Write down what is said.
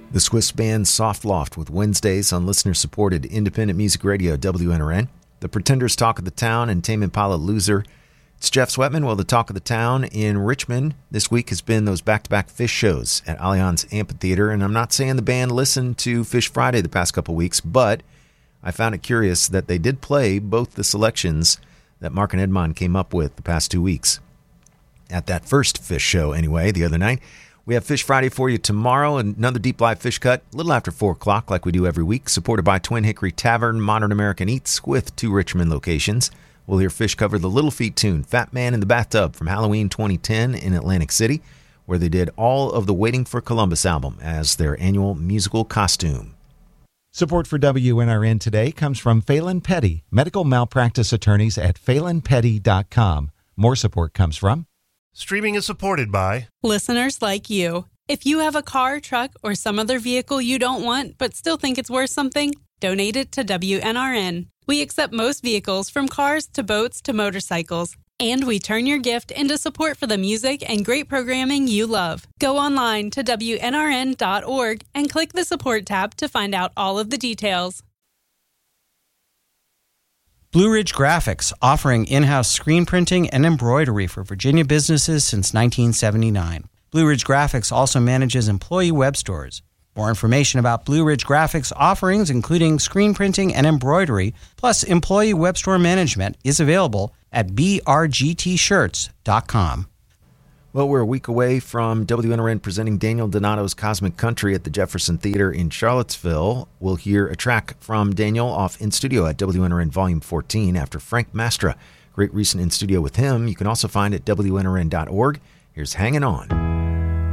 The Swiss band Soft Loft with Wednesdays on listener-supported independent music radio WNRN. The Pretenders Talk of the Town and Tame Impala Loser. It's Jeff Sweatman. Well, the Talk of the Town in Richmond this week has been those back-to-back Phish shows at Allianz Amphitheater. And I'm not saying the band listened to Phish Friday the past couple weeks, but I found it curious that they did play both the selections that Mark and Edmond came up with the past 2 weeks. At that first Phish show, anyway, the other night. We have Phish Friday for you tomorrow, another Deep Live Phish Cut, a little after 4 o'clock like we do every week, supported by Twin Hickory Tavern, Modern American Eats, with 2 Richmond locations. We'll hear Phish cover the Little Feat tune, Fat Man in the Bathtub, from Halloween 2010 in Atlantic City, where they did all of the Waiting for Columbus album as their annual musical costume. Support for WNRN today comes from Phelan Petty, medical malpractice attorneys at phelanpetty.com. More support comes from Streaming is supported by listeners like you. If you have a car, truck, or some other vehicle you don't want but still think it's worth something, donate it to WNRN. We accept most vehicles, from cars to boats to motorcycles. And we turn your gift into support for the music and great programming you love. Go online to WNRN.org and click the support tab to find out all of the details. Blue Ridge Graphics, offering in-house screen printing and embroidery for Virginia businesses since 1979. Blue Ridge Graphics also manages employee web stores. More information about Blue Ridge Graphics offerings, including screen printing and embroidery, plus employee web store management, is available at brgtshirts.com. Well, we're a week away from WNRN presenting Daniel Donato's Cosmic Country at the Jefferson Theater in Charlottesville. We'll hear a track from Daniel off In Studio at WNRN Volume 14 after Frank Mastra. Great recent In Studio with him. You can also find at WNRN.org. Here's Hanging On.